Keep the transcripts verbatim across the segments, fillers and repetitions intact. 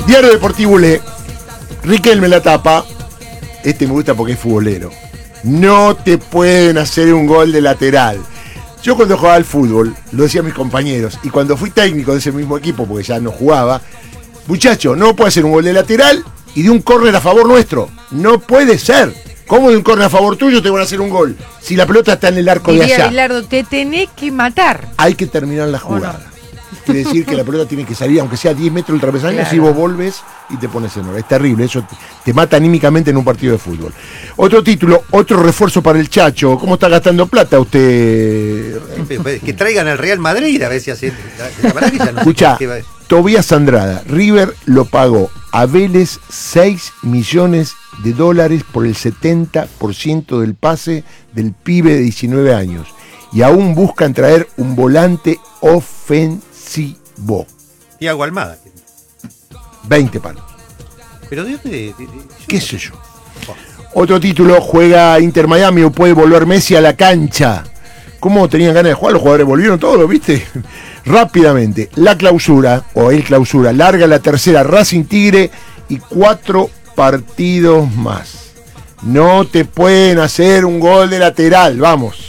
Diario Deportivo Le. Riquelme la tapa. Este me gusta porque es futbolero. No te pueden hacer un gol de lateral. Yo cuando jugaba al fútbol, lo decía a mis compañeros, y cuando fui técnico de ese mismo equipo, porque ya no jugaba, muchacho, no puede hacer un gol de lateral y de un córner a favor nuestro. No puede ser. ¿Cómo de un córner a favor tuyo te van a hacer un gol? Si la pelota está en el arco Diría de allá. Bilardo, te tenés que matar. Hay que terminar la jugada. No. Quiere decir que la pelota tiene que salir, aunque sea diez metros del travesaño, claro. Si vos volves y te pones en hora. Es terrible, eso te, te mata anímicamente en un partido de fútbol. Otro título, otro refuerzo para el Chacho. ¿Cómo está gastando plata usted? Que traigan al Real Madrid a ver si hace la maravilla. No Escuchá, Tobías Andrada, River lo pagó a Vélez seis millones de dólares por el setenta por ciento del pase del pibe de diecinueve años. Y aún buscan traer un volante ofensivo. Thiago Almada. veinte palos. Pero de, de, de, de ¿Qué sé yo? Oh. Otro título, juega Inter Miami o puede volver Messi a la cancha. ¿Cómo tenían ganas de jugar? Los jugadores volvieron todos, ¿viste? Rápidamente, la clausura, o el clausura, larga la tercera Racing Tigre y cuatro partidos más. No te pueden hacer un gol de lateral, vamos.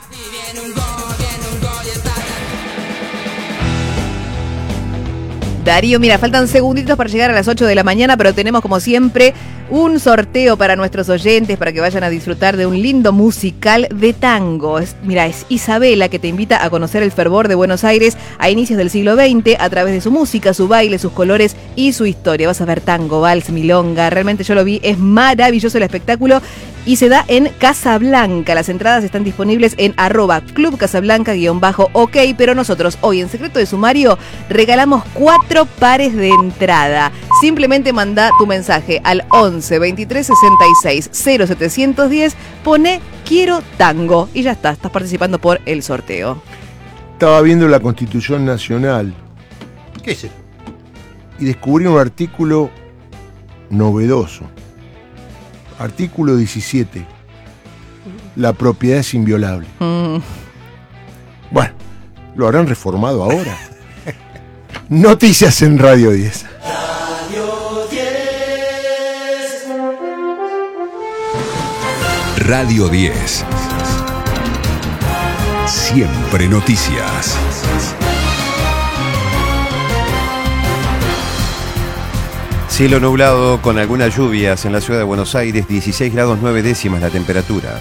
Darío, mira, faltan segunditos para llegar a las ocho de la mañana, pero tenemos como siempre un sorteo para nuestros oyentes para que vayan a disfrutar de un lindo musical de tango. Es, mira, es Isabela que te invita a conocer el fervor de Buenos Aires a inicios del siglo veinte a través de su música, su baile, sus colores y su historia. Vas a ver tango, vals, milonga, realmente yo lo vi, es maravilloso el espectáculo y se da en Casablanca. Las entradas están disponibles en arroba Club Casablanca guión bajo ok, pero nosotros hoy en Secreto de Sumario regalamos cuatro pares de entrada. Simplemente manda tu mensaje al once veintitrés sesenta y seis cero setecientos diez, pone quiero tango y ya está, estás participando por el sorteo. Estaba viendo la Constitución Nacional. ¿Qué es eso? Y descubrí un artículo novedoso. Artículo diecisiete. La propiedad es inviolable. Mm. Bueno, lo habrán reformado ahora. Noticias en Radio diez. Radio diez. Radio diez. Siempre noticias. Cielo nublado con algunas lluvias en la ciudad de Buenos Aires, dieciséis grados nueve décimas la temperatura.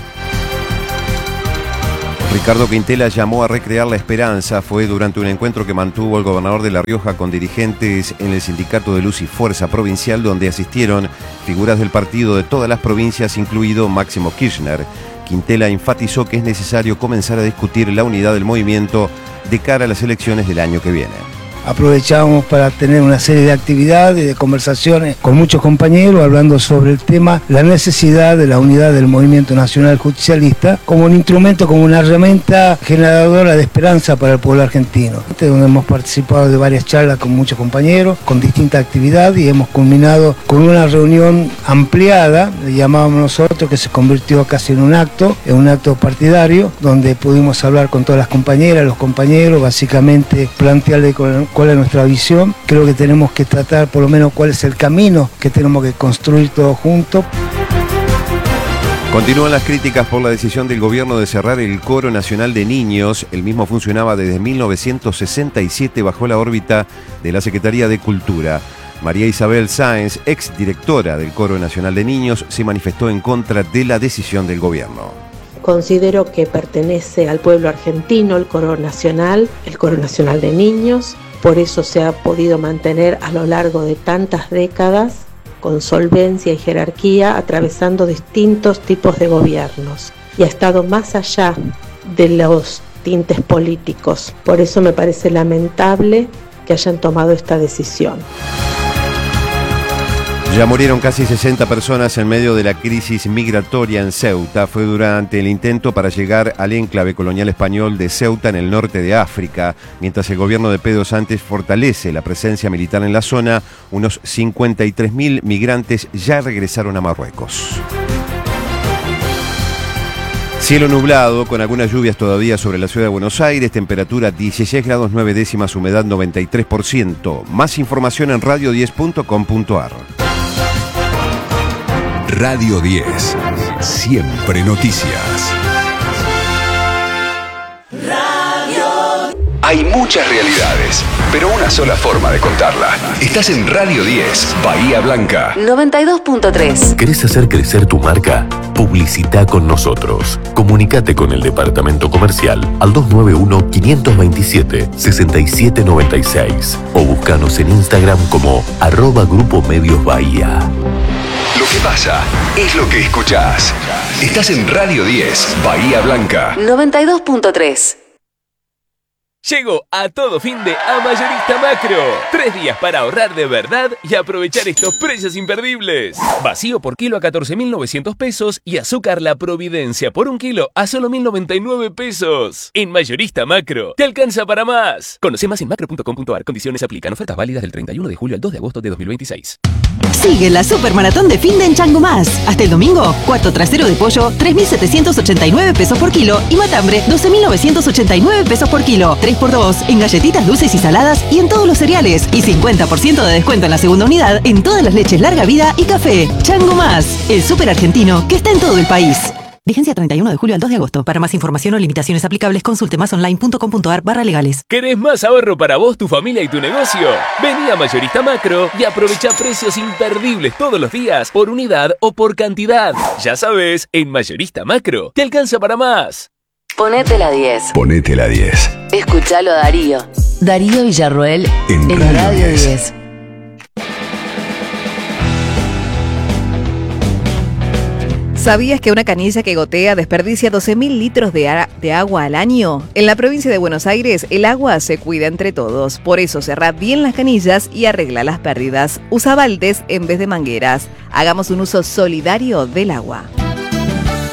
Ricardo Quintela llamó a recrear la esperanza. Fue durante un encuentro que mantuvo el gobernador de La Rioja con dirigentes en el Sindicato de Luz y Fuerza Provincial, donde asistieron figuras del partido de todas las provincias, incluido Máximo Kirchner. Quintela enfatizó que es necesario comenzar a discutir la unidad del movimiento de cara a las elecciones del año que viene. Aprovechamos para tener una serie de actividades, de conversaciones con muchos compañeros, hablando sobre el tema, la necesidad de la unidad del movimiento nacional justicialista como un instrumento, como una herramienta generadora de esperanza para el pueblo argentino. Donde hemos participado de varias charlas con muchos compañeros, con distintas actividades, y hemos culminado con una reunión ampliada, le llamábamos nosotros, que se convirtió casi en un acto, en un acto partidario, donde pudimos hablar con todas las compañeras, los compañeros, básicamente plantearle con cuál es nuestra visión. Creo que tenemos que tratar por lo menos cuál es el camino que tenemos que construir todos juntos. Continúan las críticas por la decisión del gobierno de cerrar el Coro Nacional de Niños. El mismo funcionaba desde mil novecientos sesenta y siete bajo la órbita de la Secretaría de Cultura. María Isabel Sáenz, ex directora del Coro Nacional de Niños, se manifestó en contra de la decisión del gobierno. Considero que pertenece al pueblo argentino el Coro Nacional, el Coro Nacional de Niños. Por eso se ha podido mantener a lo largo de tantas décadas con solvencia y jerarquía, atravesando distintos tipos de gobiernos, y ha estado más allá de los tintes políticos. Por eso me parece lamentable que hayan tomado esta decisión. Ya murieron casi sesenta personas en medio de la crisis migratoria en Ceuta. Fue durante el intento para llegar al enclave colonial español de Ceuta en el norte de África. Mientras el gobierno de Pedro Sánchez fortalece la presencia militar en la zona, unos cincuenta y tres mil migrantes ya regresaron a Marruecos. Cielo nublado, con algunas lluvias todavía sobre la ciudad de Buenos Aires, temperatura dieciséis grados nueve décimas, humedad noventa y tres por ciento. Más información en radio diez punto com punto ar. Radio diez. Siempre noticias. Hay muchas realidades, pero una sola forma de contarla. Estás en Radio diez, Bahía Blanca. noventa y dos punto tres. ¿Querés hacer crecer tu marca? Publicita con nosotros. Comunicate con el departamento comercial al dos nueve uno, quinientos veintisiete, sesenta y siete noventa y seis o búscanos en Instagram como arroba Grupo Medios Bahía. Lo que pasa es lo que escuchás. Estás en Radio diez, Bahía Blanca. noventa y dos punto tres. Llegó a todo fin de a Mayorista Macro. Tres días para ahorrar de verdad y aprovechar estos precios imperdibles. Vacío por kilo a catorce mil novecientos pesos y azúcar La Providencia por un kilo a solo mil noventa y nueve pesos. En Mayorista Macro, te alcanza para más. Conoce más en macro punto com punto ar. Condiciones aplican. Ofertas válidas del treinta y uno de julio al dos de agosto de dos mil veintiséis. Sigue la supermaratón de fin de en Chango Más. Hasta el domingo, cuarto trasero de pollo, tres mil setecientos ochenta y nueve pesos por kilo y matambre, doce mil novecientos ochenta y nueve pesos por kilo. tres por dos en galletitas dulces y saladas y en todos los cereales. Y cincuenta por ciento de descuento en la segunda unidad en todas las leches larga vida y café. Chango Más, el súper argentino que está en todo el país. Vigencia treinta y uno de julio al dos de agosto. Para más información o limitaciones aplicables, consulte masonline punto com punto ar barra legales. ¿Querés más ahorro para vos, tu familia y tu negocio? Vení a Mayorista Macro y aprovecha precios imperdibles todos los días por unidad o por cantidad. Ya sabes, en Mayorista Macro te alcanza para más. Ponete la diez. Ponete la diez. Escuchalo a Darío. Darío Villarroel en, en Radio, Radio diez. diez. ¿Sabías que una canilla que gotea desperdicia doce mil litros de, a- de agua al año? En la provincia de Buenos Aires, el agua se cuida entre todos. Por eso cerrá bien las canillas y arregla las pérdidas. Usa baldes en vez de mangueras. Hagamos un uso solidario del agua.